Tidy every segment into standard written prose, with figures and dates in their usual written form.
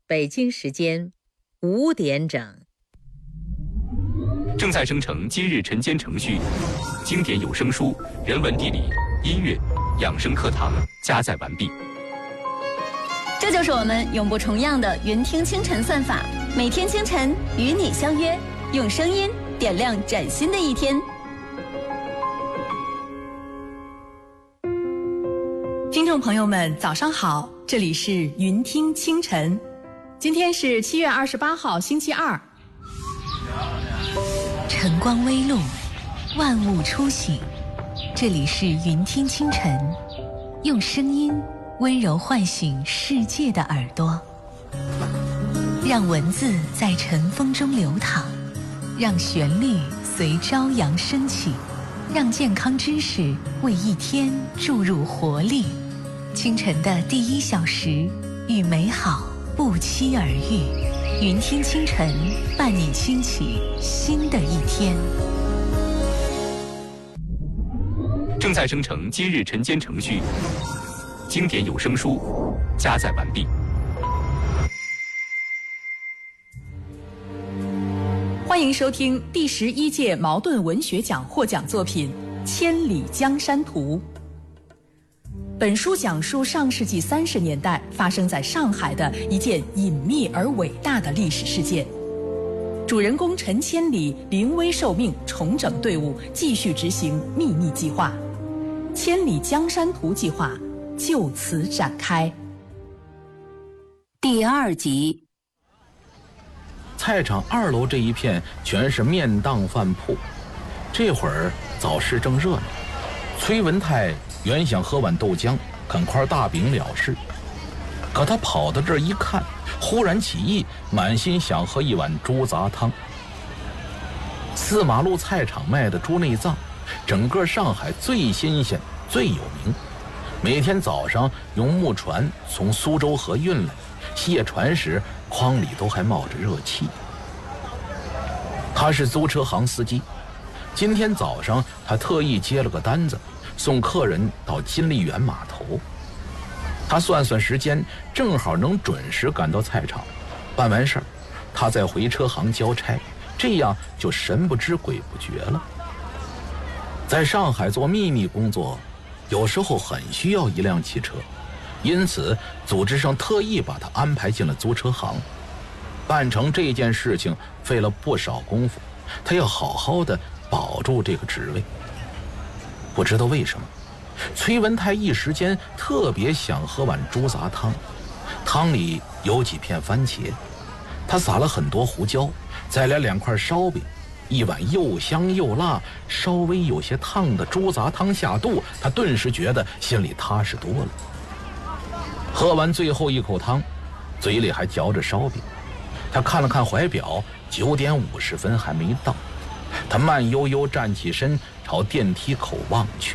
北京时间5点整。 正在生成今日晨间程序，经典有声书、人文地理、音乐、养生课堂加载完毕。 这就是我们永不重样的云听清晨算法，每天清晨与你相约，用声音点亮崭新的一天。 听众朋友们，早上好，这里是云听清晨，今天是7月28号，星期二。 晨光微露，万物初醒，这里是云听清晨，用声音温柔唤醒世界的耳朵，让文字在晨风中流淌，让旋律随朝阳升起，让健康知识为一天注入活力。清晨的第1小时，与美好不期而遇。云听清晨，伴你轻启新的一天。 正在生成今日晨间程序，经典有声书加载完毕。 欢迎收听第11届茅盾文学奖获奖作品《千里江山图》。本书讲述上世纪30年代发生在上海的一件隐秘而伟大的历史事件。主人公陈千里临危受命，重整队伍，继续执行秘密计划。千里江山图计划就此展开。 第2集。 菜场2楼这一片全是面档饭铺，这会儿早市正热闹。崔文泰原想喝碗豆浆，啃块大饼了事，可他跑到这儿一看，忽然起意，满心想喝一碗猪杂汤。4马路菜场卖的猪内脏，整个上海最新鲜最有名，每天早上用木船从苏州河运来，卸船时筐里都还冒着热气。他是租车行司机，今天早上他特意接了个单子，送客人到金丽园码头。他算算时间，正好能准时赶到菜场。办完事儿，他再回车行交差，这样就神不知鬼不觉了。在上海做秘密工作，有时候很需要一辆汽车，因此组织上特意把他安排进了租车行。办成这件事情费了不少功夫，他要好好的保住这个职位。不知道为什么，崔文泰一时间特别想喝碗猪杂汤，汤里有几片番茄，他撒了很多胡椒，再来2块烧饼，一碗又香又辣、稍微有些烫的猪杂汤下肚，他顿时觉得心里踏实多了。喝完最后一口汤，嘴里还嚼着烧饼，他看了看怀表，9点50分还没到。他慢悠悠站起身，朝电梯口望去。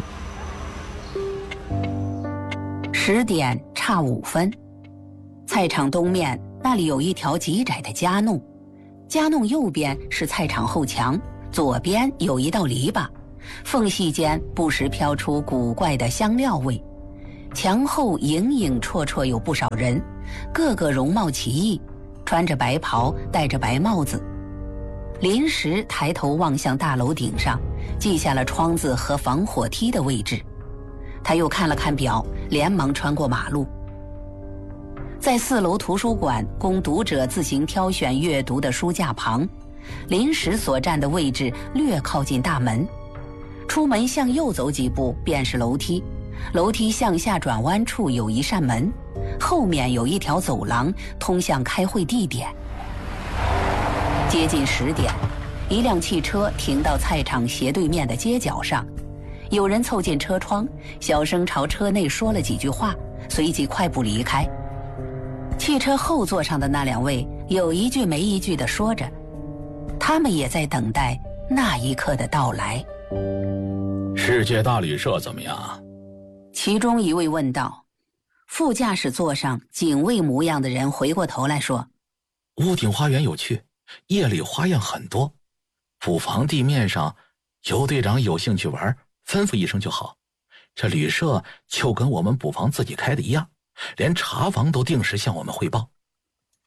10点差5分，菜场东面那里有一条极窄的夹弄，夹弄右边是菜场后墙，左边有一道篱笆，缝隙间不时飘出古怪的香料味。墙后影影绰绰有不少人，个个容貌奇异，穿着白袍，戴着白帽子。临时抬头望向大楼顶上，记下了窗子和防火梯的位置。他又看了看表，连忙穿过马路。在4楼图书馆供读者自行挑选阅读的书架旁，临时所站的位置略靠近大门。出门向右走几步便是楼梯，楼梯向下转弯处有一扇门，后面有一条走廊通向开会地点。接近10点，一辆汽车停到菜场斜对面的街角上，有人凑近车窗，小声朝车内说了几句话，随即快步离开。汽车后座上的那2位有一句没一句地说着，他们也在等待那一刻的到来。 世界大旅社怎么样？ 其中一位问道。副驾驶座上警卫模样的人回过头来说， 屋顶花园有趣，夜里花样很多，捕房地面上尤队长有兴趣玩，吩咐一声就好。这旅社就跟我们捕房自己开的一样，连茶房都定时向我们汇报。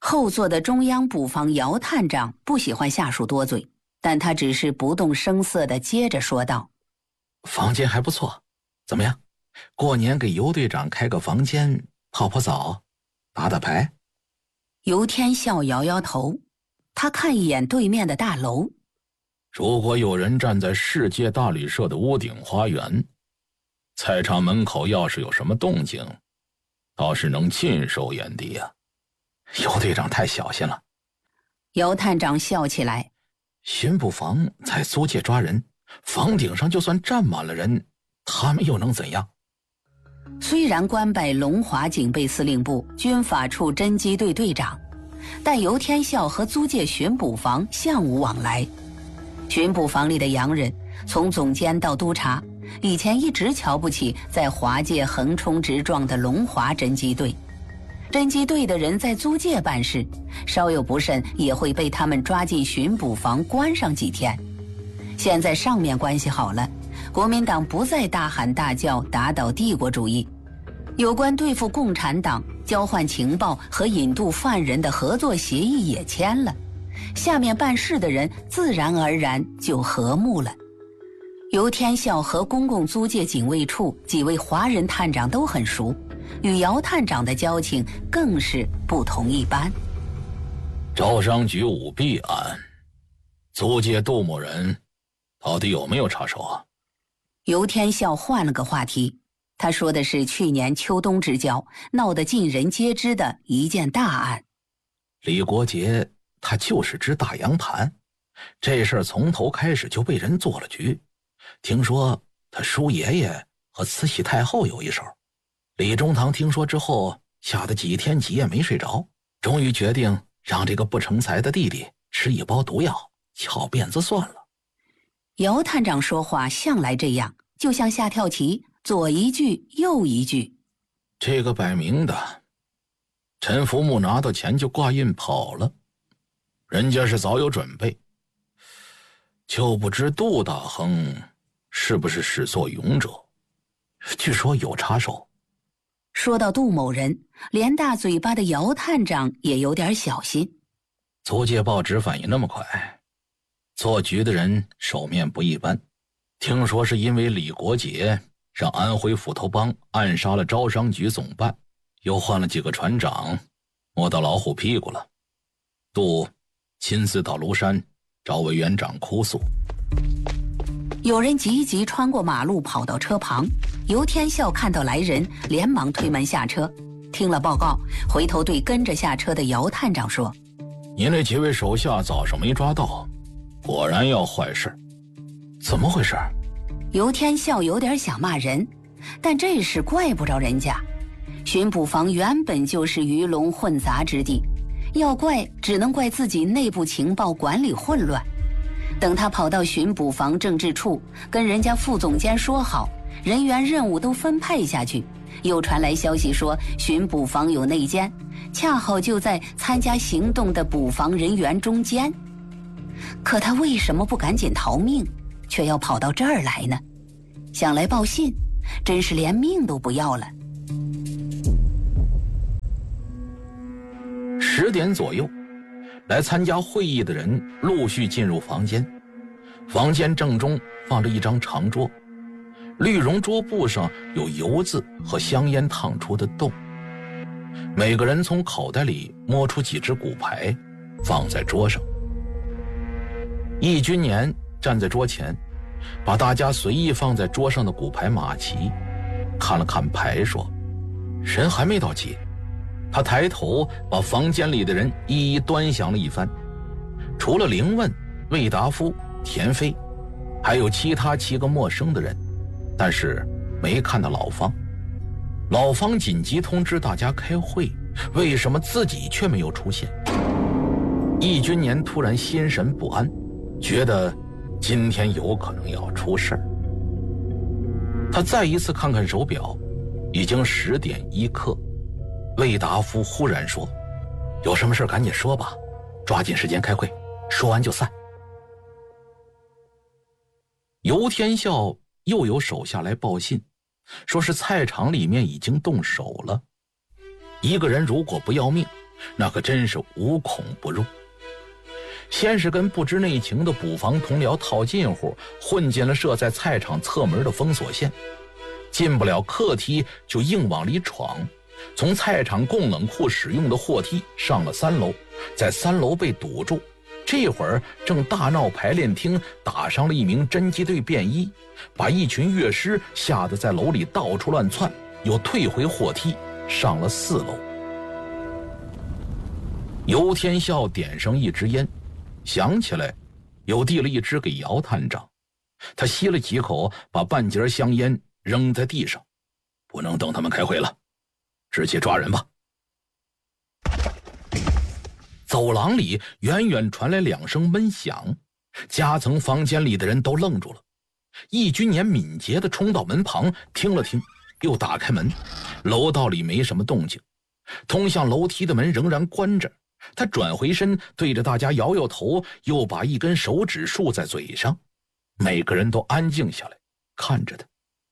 后座的中央捕房姚探长不喜欢下属多嘴，但他只是不动声色地接着说道： 房间还不错，怎么样？过年给尤队长开个房间，泡泡澡，打打牌。 尤天笑摇摇头，他看一眼对面的大楼。 如果有人站在世界大旅社的屋顶花园，菜场门口要是有什么动静，倒是能尽收眼底呀。尤队长太小心了。 姚探长笑起来， 巡捕房在租界抓人，房顶上就算站满了人，他们又能怎样？ 虽然官拜龙华警备司令部军法处侦缉队队长，但尤天笑和租界巡捕房相无往来。巡捕房里的洋人，从总监到督察，以前一直瞧不起在华界横冲直撞的龙华侦缉队。侦缉队的人在租界办事，稍有不慎也会被他们抓进巡捕房关上几天。现在上面关系好了，国民党不再大喊大叫打倒帝国主义，有关对付共产党、交换情报和引渡犯人的合作协议也签了，下面办事的人自然而然就和睦了。尤天笑和公共租界警卫处几位华人探长都很熟，与姚探长的交情更是不同一般。 招商局舞弊案，租界杜某人到底有没有插手啊？ 尤天笑换了个话题，他说的是去年秋冬之交闹得尽人皆知的一件大案。 李国杰他就是只大洋盘，这事儿从头开始就被人做了局。听说他叔爷爷和慈禧太后有一手。李中堂听说之后，吓得几天几夜没睡着，终于决定让这个不成才的弟弟吃一包毒药，翘辫子算了。 姚探长说话向来这样，就像下跳棋，左一句右一句。 这个摆明的，陈福木拿到钱就挂印跑了，人家是早有准备，就不知杜大亨是不是始作俑者，据说有插手。 说到杜某人，连大嘴巴的姚探长也有点小心。 租界报纸反应那么快，做局的人手面不一般。听说是因为李国杰让安徽斧头帮暗杀了招商局总办，又换了几个船长，摸到老虎屁股了。杜亲自到庐山找委员长哭诉。 有人急急穿过马路跑到车旁，尤天笑看到来人，连忙推门下车，听了报告，回头对跟着下车的姚探长说： 您那几位手下早上没抓到，果然要坏事。怎么回事？ 尤天笑有点想骂人，但这事怪不着人家。巡捕房原本就是鱼龙混杂之地，要怪只能怪自己内部情报管理混乱。等他跑到巡捕房政治处，跟人家副总监说好，人员任务都分配下去，又传来消息说巡捕房有内奸，恰好就在参加行动的捕房人员中间。可他为什么不赶紧逃命，却要跑到这儿来呢？想来报信，真是连命都不要了。 10点左右，来参加会议的人陆续进入房间。房间正中放着一张长桌，绿绒桌布上有油渍和香烟烫出的洞。每个人从口袋里摸出几只骨牌，放在桌上。易君年站在桌前，把大家随意放在桌上的骨牌码齐，看了看牌说：人还没到齐。他抬头把房间里的人一一端详了一番，除了凌问、魏达夫、田飞，还有其他7个陌生的人，但是没看到老方。老方紧急通知大家开会，为什么自己却没有出现？易君年突然心神不安，觉得今天有可能要出事儿。他再一次看看手表，已经10点1刻。魏达夫忽然说：有什么事赶紧说吧，抓紧时间开会，说完就散。尤天笑又有手下来报信，说是菜场里面已经动手了。一个人如果不要命， 那可真是无孔不入。先是跟不知内情的捕房同僚套近乎，混进了设在菜场侧门的封锁线，进不了客梯就硬往里闯，从菜场供冷库使用的货梯上了3楼，在3楼被堵住。这会儿正大闹排练厅，打伤了一名侦缉队便衣，把一群乐师吓得在楼里到处乱窜，又退回货梯上了4楼。尤天笑点上一支烟，想起来又递了一支给姚探长。他吸了几口，把半截香烟扔在地上。不能等他们开会了，直接抓人吧。走廊里远远传来2声闷响，夹层房间里的人都愣住了。易君年敏捷地冲到门旁，听了听，又打开门。楼道里没什么动静，通向楼梯的门仍然关着。他转回身，对着大家摇摇头，又把一根手指竖在嘴上。每个人都安静下来，看着他。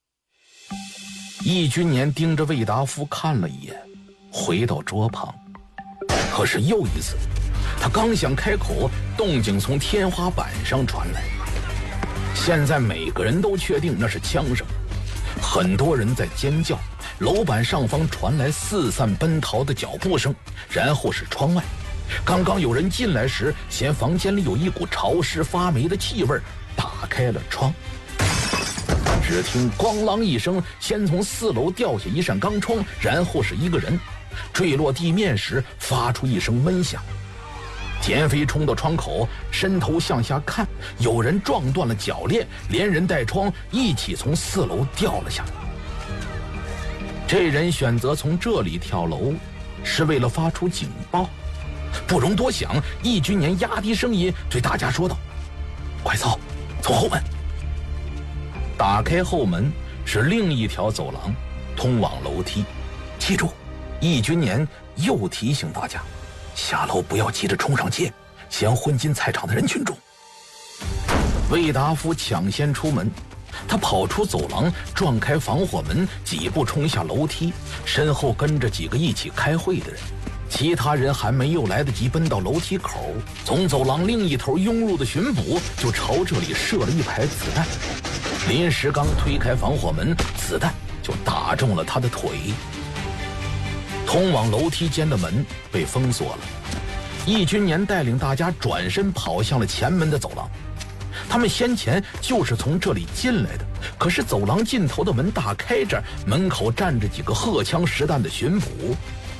易君年盯着魏达夫看了一眼，回到桌旁。可是又一次，他刚想开口，动静从天花板上传来。现在每个人都确定那是枪声，很多人在尖叫，楼板上方传来四散奔逃的脚步声，然后是窗外。刚刚有人进来时，嫌房间里有一股潮湿发霉的气味，打开了窗。只听咣啷一声，先从4楼掉下一扇钢窗，然后是一个人坠落地面时发出一声闷响。田飞冲到窗口，伸头向下看，有人撞断了铰链，连人带窗一起从4楼掉了下来。这人选择从这里跳楼，是为了发出警报。不容多想，易君年压低声音对大家说道：“快走，从后门。”打开后门是另一条走廊，通往楼梯。记住，易君年又提醒大家，下楼不要急着冲上街，先混进菜场的人群中。魏达夫抢先出门，他跑出走廊，撞开防火门，几步冲下楼梯，身后跟着几个一起开会的人。其他人还没有来得及奔到楼梯口，从走廊另一头涌入的巡捕就朝这里射了一排子弹。临时刚推开防火门，子弹就打中了他的腿。通往楼梯间的门被封锁了，易君年带领大家转身跑向了前门的走廊。他们先前就是从这里进来的，可是走廊尽头的门大开着，门口站着几个荷枪实弹的巡捕。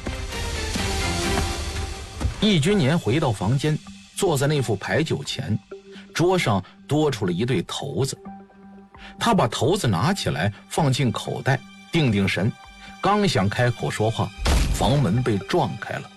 易君年回到房间，坐在那副牌九前，桌上多出了一对骰子。他把骰子拿起来放进口袋，定定神，刚想开口说话，房门被撞开了。